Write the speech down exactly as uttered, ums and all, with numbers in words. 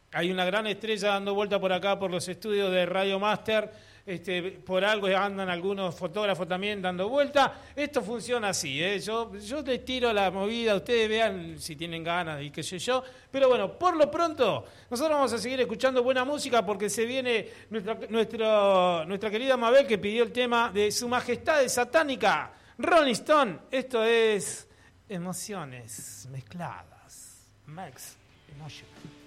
Hay una gran estrella dando vuelta por acá, por los estudios de Radio Master. Este, por algo andan algunos fotógrafos también dando vuelta. Esto funciona así, ¿eh? Yo, yo les tiro la movida, ustedes vean si tienen ganas y qué sé yo. Pero bueno, por lo pronto, nosotros vamos a seguir escuchando buena música porque se viene nuestra, nuestro, nuestra querida Mabel, que pidió el tema de Su Majestad Satánica, Rolling Stone. Esto es Emociones Mezcladas. Max Emotion.